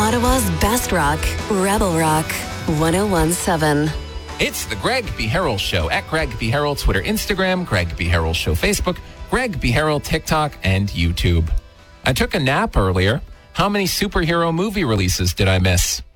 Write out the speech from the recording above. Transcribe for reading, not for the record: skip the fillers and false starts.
Ottawa's best rock, Rebel Rock, 101.7. It's the Greg B. Harrell Show at Greg B. Harrell, Twitter, Instagram, Greg B. Harrell Show, Facebook, Greg B. Harrell, TikTok, and YouTube. I took a nap earlier. How many superhero movie releases did I miss?